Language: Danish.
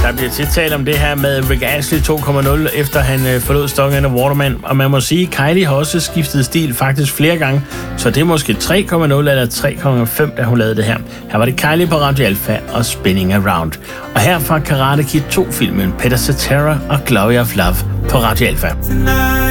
Der bliver tit talt om det her med Rick Astley 2.0, efter han forlod Stung and the Waterman. Og man må sige, at Kylie har også skiftet stil faktisk flere gange. Så det er måske 3.0 eller 3.5, da hun lavede det her. Her var det Kylie på Radio Alpha og Spinning Around. Og her fra Karate Kid 2-filmen Peter Cetera og Glory of Love på Radio Alpha.